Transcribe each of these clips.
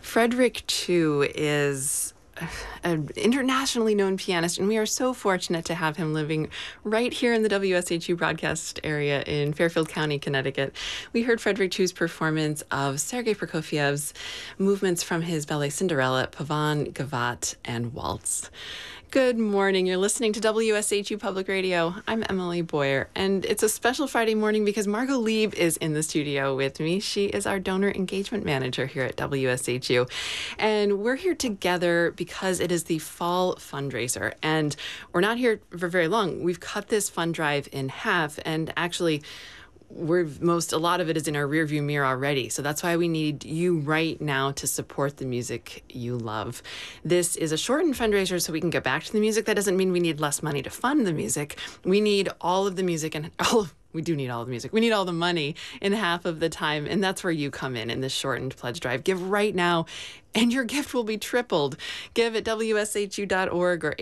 Frederick Chu is an internationally known pianist, and we are so fortunate to have him living right here in the WSHU broadcast area in Fairfield County, Connecticut. We heard Frederick Chu's performance of Sergei Prokofiev's movements from his ballet Cinderella, Pavan, Gavotte, and Waltz. Good morning. You're listening to WSHU Public Radio. I'm Emily Boyer, and it's a special Friday morning because Margot Lieb is in the studio with me. She is our donor engagement manager here at WSHU, and we're here together because it is the fall fundraiser, and we're not here for very long. We've cut this fund drive in half, and actually a lot of it is in our rearview mirror already. So that's why we need you right now to support the music you love. This is a shortened fundraiser so we can get back to the music. That doesn't mean we need less money to fund the music. We need all of the music we do need all the music. We need all the money in half of the time, and that's where you come in this shortened pledge drive. Give right now, and your gift will be tripled. Give at WSHU.org or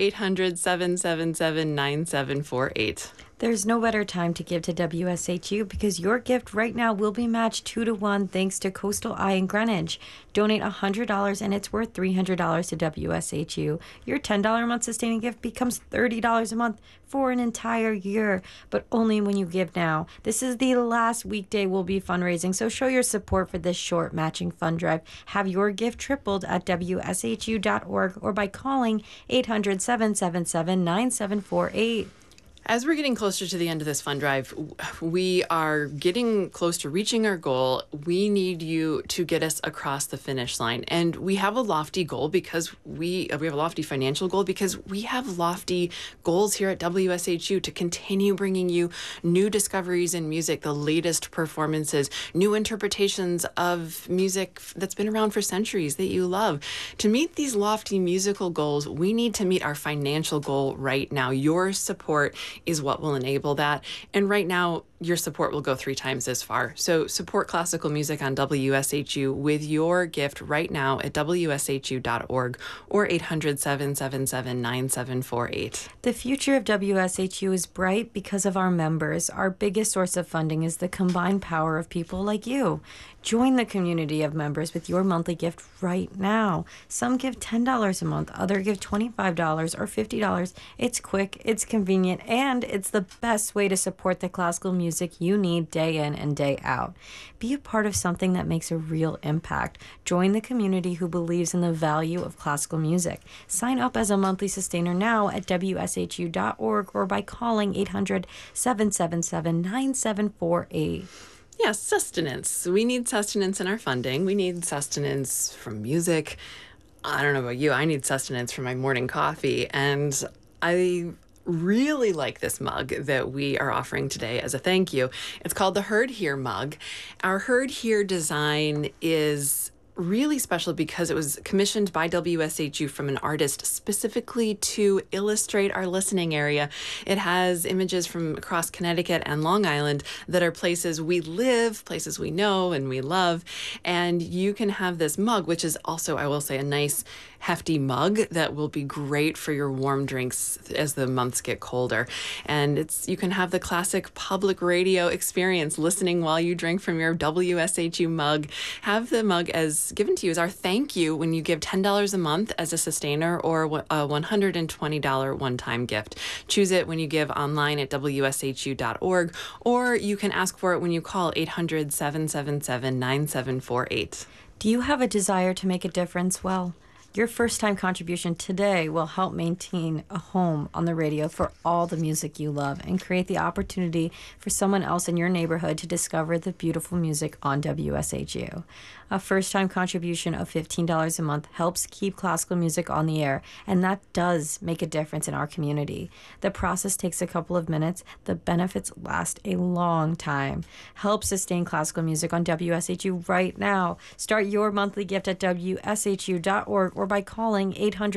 800-777-9748. There's no better time to give to WSHU because your gift right now will be matched 2-to-1 thanks to Coastal Eye in Greenwich. Donate $100 and it's worth $300 to WSHU. Your $10 a month sustaining gift becomes $30 a month for an entire year, but only when you give now. This is the last weekday we'll be fundraising, so show your support for this short matching fund drive. Have your gift tripled at WSHU.org or by calling 800-777-9748. As we're getting closer to the end of this fund drive, we are getting close to reaching our goal. We need you to get us across the finish line. And we have a lofty goal because we have a lofty financial goal because we have lofty goals here at WSHU to continue bringing you new discoveries in music, the latest performances, new interpretations of music that's been around for centuries that you love. To meet these lofty musical goals, we need to meet our financial goal right now. Your support is what will enable that. And right now, your support will go 3 times as far. So support classical music on WSHU with your gift right now at WSHU.org or 800-777-9748. The future of WSHU is bright because of our members. Our biggest source of funding is the combined power of people like you. Join the community of members with your monthly gift right now. Some give $10 a month, others give $25 or $50. It's quick, it's convenient, and it's the best way to support the classical music you need day in and day out. Be a part of something that makes a real impact. Join the community who believes in the value of classical music. Sign up as a monthly sustainer now at WSHU.org or by calling 800-777-9748. Yes, sustenance. We need sustenance in our funding. We need sustenance from music. I don't know about you. I need sustenance from my morning coffee. And I really like this mug that we are offering today as a thank you. It's called the Heard Here mug. Our Heard Here design is really special because it was commissioned by WSHU from an artist specifically to illustrate our listening area. It has images from across Connecticut and Long Island that are places we live, places we know and we love. And you can have this mug, which is also, I will say, a nice hefty mug that will be great for your warm drinks as the months get colder. And you can have the classic public radio experience listening while you drink from your WSHU mug. Have the mug as given to you as our thank you when you give $10 a month as a sustainer or a $120 one-time gift. Choose it when you give online at WSHU.org, or you can ask for it when you call 800-777-9748. Do you have a desire to make a difference? Well, your first-time contribution today will help maintain a home on the radio for all the music you love and create the opportunity for someone else in your neighborhood to discover the beautiful music on WSHU. A first-time contribution of $15 a month helps keep classical music on the air, and that does make a difference in our community. The process takes a couple of minutes. The benefits last a long time. Help sustain classical music on WSHU right now. Start your monthly gift at WSHU.org or by calling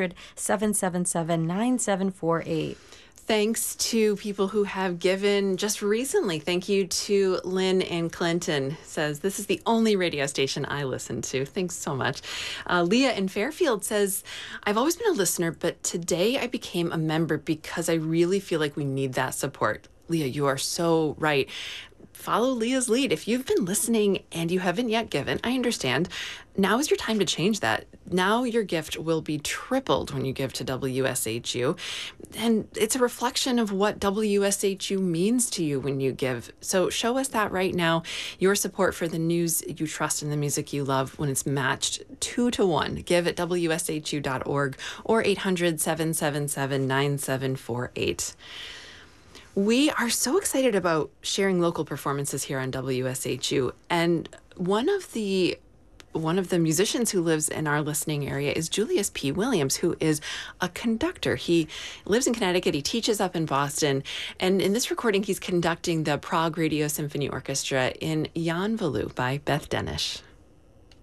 800-777-9748. Thanks to people who have given just recently. Thank you to Lynn in Clinton. Says, this is the only radio station I listen to. Thanks so much. Leah in Fairfield says, I've always been a listener, but today I became a member because I really feel like we need that support. Leah, you are so right. follow Leah's lead. If you've been listening and you haven't yet given, I understand. Now is your time to change that. Now your gift will be tripled when you give to WSHU. And it's a reflection of what WSHU means to you when you give. So show us that right now. Your support for the news you trust and the music you love when it's matched 2-to-1. Give at WSHU.org or 800-777-9748. We are so excited about sharing local performances here on WSHU. And one of the musicians who lives in our listening area is Julius P. Williams, who is a conductor. He lives in Connecticut. He teaches up in Boston. And in this recording, he's conducting the Prague Radio Symphony Orchestra in Jan Valou by Beth Denish.